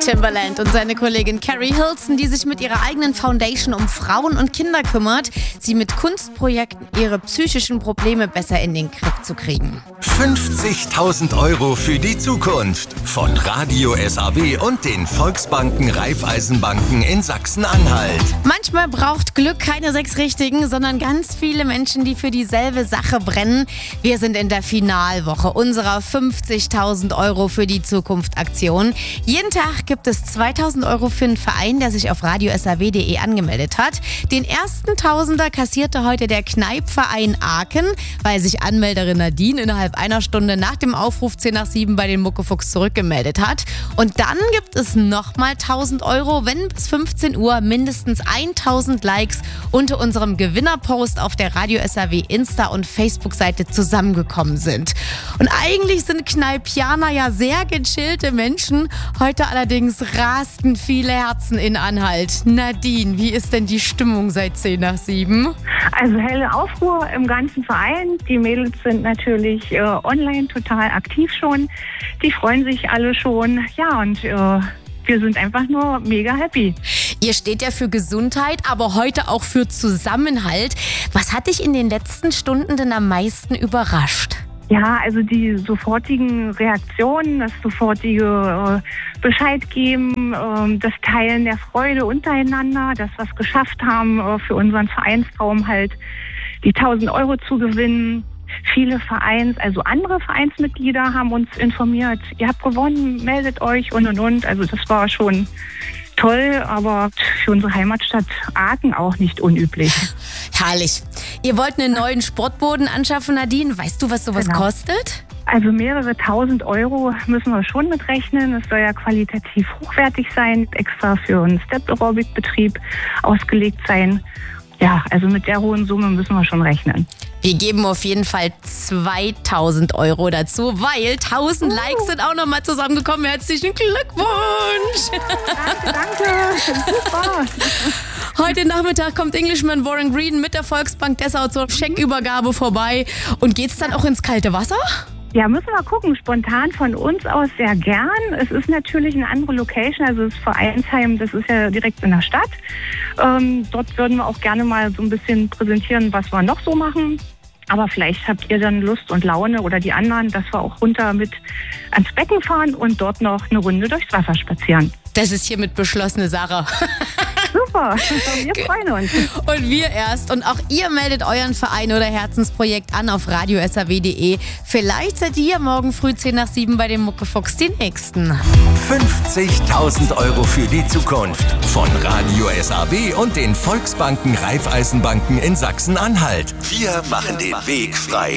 Timbaland und seine Kollegin Carrie Hilson, die sich mit ihrer eigenen Foundation um Frauen und Kinder kümmert, sie mit Kunstprojekten ihre psychischen Probleme besser in den Griff zu kriegen. 50.000 € für die Zukunft von Radio SAW und den Volksbanken Raiffeisenbanken in Sachsen-Anhalt. Manchmal braucht Glück keine 6 Richtigen, sondern ganz viele Menschen, die für dieselbe Sache brennen. Wir sind in der Finalwoche unserer 50.000 € für die Zukunft-Aktion. Jeden Tag gibt es 2.000 € für einen Verein, der sich auf radiosaw.de angemeldet hat. Den ersten Tausender kassierte heute der Kneipverein Aachen, weil sich Anmelderin Nadine innerhalb einer Stunde nach dem Aufruf 10 nach 7 bei den Muckefuchs zurückgemeldet hat. Und dann gibt es nochmal 1.000 €, wenn bis 15 Uhr mindestens 1.000 Likes unter unserem Gewinnerpost auf der Radio SAW Insta- und Facebook-Seite zusammengekommen sind. Und eigentlich sind Kneipianer ja sehr gechillte Menschen. Heute allerdings rasten viele Herzen in Anhalt. Nadine, wie ist denn die Stimmung seit 10 nach 7? Also helle Aufruhr im ganzen Verein. Die Mädels sind natürlich online total aktiv schon. Die freuen sich alle schon. Ja, und wir sind einfach nur mega happy. Ihr steht ja für Gesundheit, aber heute auch für Zusammenhalt. Was hat dich in den letzten Stunden denn am meisten überrascht? Ja, also die sofortigen Reaktionen, das sofortige Bescheid geben, das Teilen der Freude untereinander, dass wir es geschafft haben, für unseren Vereinsraum halt die 1.000 € zu gewinnen. Viele also andere Vereinsmitglieder haben uns informiert, ihr habt gewonnen, meldet euch und. Also das war schon toll, aber für unsere Heimatstadt Aachen auch nicht unüblich. Herrlich. Ihr wollt einen neuen Sportboden anschaffen, Nadine. Weißt du, was sowas kostet? Also mehrere 1.000 € müssen wir schon mitrechnen. Es soll ja qualitativ hochwertig sein, extra für einen Step-Aerobic-Betrieb ausgelegt sein. Ja, also mit der hohen Summe müssen wir schon rechnen. Wir geben auf jeden Fall 2.000 € dazu, weil 1.000 Likes sind auch nochmal zusammengekommen. Herzlichen Glückwunsch! Danke. Super. Heute Nachmittag kommt Englishman Warren Green mit der Volksbank Dessau zur Scheckübergabe vorbei. Und geht's dann auch ins kalte Wasser? Ja, müssen wir gucken. Spontan von uns aus sehr gern. Es ist natürlich eine andere Location, also das Vereinsheim, das ist ja direkt in der Stadt. Dort würden wir auch gerne mal so ein bisschen präsentieren, was wir noch so machen. Aber vielleicht habt ihr dann Lust und Laune oder die anderen, dass wir auch runter mit ans Becken fahren und dort noch eine Runde durchs Wasser spazieren. Das ist hiermit beschlossene Sache. Super, wir freuen uns. Und wir erst. Und auch ihr meldet euren Verein oder Herzensprojekt an auf radiosaw.de. Vielleicht seid ihr morgen früh 10 nach 7 bei dem Muckefuchs die Nächsten. 50.000 € für die Zukunft von Radio SAW und den Volksbanken Raiffeisenbanken in Sachsen-Anhalt. Wir machen den Weg frei.